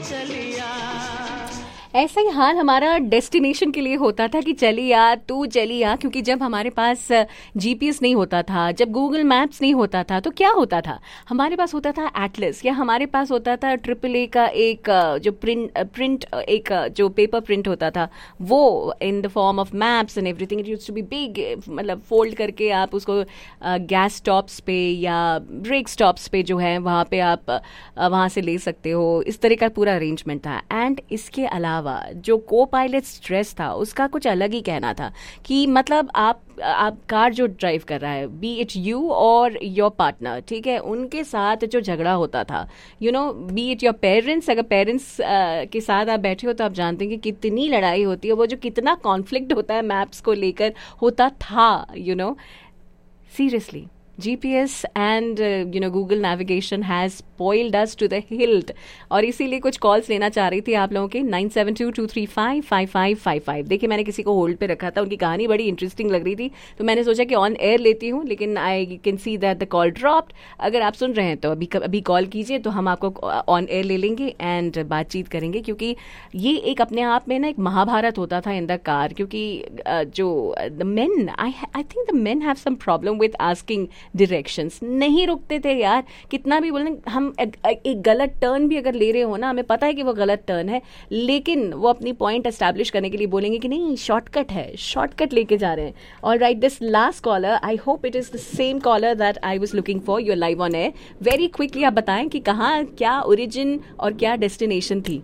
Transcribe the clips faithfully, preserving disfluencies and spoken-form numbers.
ऐसा ही हाल हमारा डेस्टिनेशन के लिए होता था कि चली आ तू चली आ, क्योंकि जब हमारे पास जीपीएस नहीं होता था, जब गूगल मैप्स नहीं होता था, तो क्या होता था, हमारे पास होता था एटलस, या हमारे पास होता था ट्रिपल ए का एक जो प्रिंट प्रिंट एक जो पेपर प्रिंट होता था, वो in the form of maps and everything. It used to be big, मतलब फोल्ड करके आप उसको गैस स्टॉप्स पे या ब्रेक स्टॉप्स पे जो है वहाँ पे आप वहाँ से ले सकते हो। इस तरह का पूरा अरेंजमेंट था। एंड इसके अलावा जो को पायलट स्ट्रेस था उसका कुछ अलग ही कहना था कि मतलब आप आप कार जो ड्राइव कर रहा है, बी इट यू और योर पार्टनर, ठीक है, उनके साथ जो झगड़ा होता था, you know, B it your parents, अगर पेरेंट्स के साथ आप बैठे हो तो आप जानते हैं कि कितनी लड़ाई होती है, वो जो कितना कॉन्फ्लिक्ट होता है मैप्स को लेकर होता था, you know, seriously. G P S and uh, you know Google navigation has spoiled us to the hilt। और इसीलिए कुछ कॉल्स लेना चाह रही थी आप लोगों के nine seven to to three five five five five five. देखिए मैंने किसी को होल्ड पे रखा था, उनकी कहानी बड़ी इंटरेस्टिंग लग रही थी तो मैंने सोचा कि ऑन एयर लेती हूँ, लेकिन I can see that the call dropped. अगर आप सुन रहे हैं तो अभी अभी कॉल कीजिए तो हम आपको ऑन एयर ले लेंगे एंड बातचीत करेंगे, क्योंकि ये एक अपने आप में ना एक महाभारत होता था इन द कार। क्योंकि uh, जो the main, I I think the men have some problem with asking directions, नहीं रुकते थे यार, कितना भी बोलें। हम एक, एक गलत टर्न भी अगर ले रहे हो ना, हमें पता है कि वो गलत टर्न है, लेकिन वो अपनी पॉइंट एस्टैब्लिश करने के लिए बोलेंगे कि नहीं शॉर्टकट है, शॉर्टकट लेके जा रहे हैं। All right, this last caller, I hope it is the same collar that I was looking for. Your live on air. Very quickly आप बताएं कि कहाँ क्या ओरिजिन और क्या डेस्टिनेशन थी।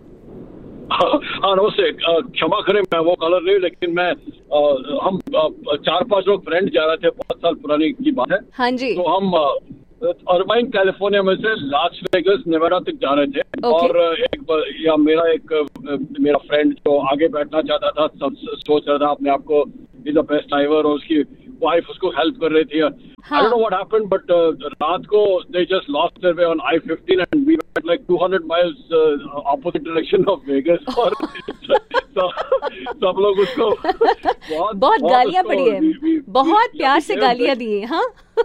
हाँ नमस्ते, क्षमा करें मैं वो कॉलर नहीं, लेकिन मैं आ, हम आ, चार पांच लोग फ्रेंड जा रहे थे, बहुत साल पुरानी की बात है। हाँ जी। तो हम अर्बाइन कैलिफोर्निया में से लास वेगस नेवाडा तक जा रहे थे। okay. और एक या मेरा एक मेरा फ्रेंड जो आगे बैठना चाहता था, सब सोच रहा था अपने आप को इज द बेस्ट ड्राइवर, और उसकी वाइफ उसको हेल्प कर रही थी। I don't know what happened, but uh, रात को they just lost their way on I fifteen and we went like two hundred miles uh, opposite direction of Vegas। और सब लोग उसको बहुत बहुत गालियाँ पड़ी है, बहुत प्यार से गालियाँ दी हैं। हाँ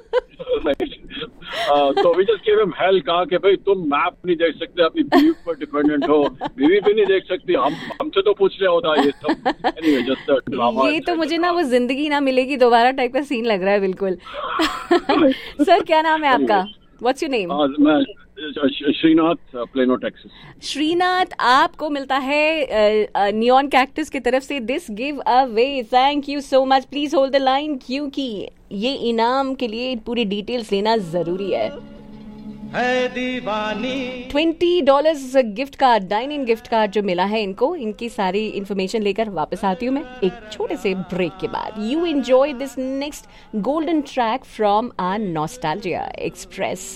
तो we just gave him hell, कहा कि भाई तुम मैप नहीं देख सकते, अपनी बीवी पर डिपेंडेंट हो, बीवी भी नहीं देख सकती, हम हमसे तो पूछ रहे होता ये सब। anyway, just a drama। ये तो मुझे ना वो जिंदगी ना मिलेगी दोबारा टाइप का सीन लग रहा है बिल्कुल। सर क्या नाम है आपका? What's your name? मैं श्रीनाथ, प्लेनो टेक्सास। श्रीनाथ, आपको मिलता है नियॉन कैक्टस की तरफ से this give away. Thank you so much. Please hold the line, क्योंकि ये इनाम के लिए पूरी डिटेल्स लेना जरूरी है। Twenty dollars gift card, dining gift card जो मिला है इनको, इनकी सारी इंफॉर्मेशन लेकर वापस आती हूँ मैं एक छोटे से ब्रेक के बाद। You enjoy this next golden track from our nostalgia express.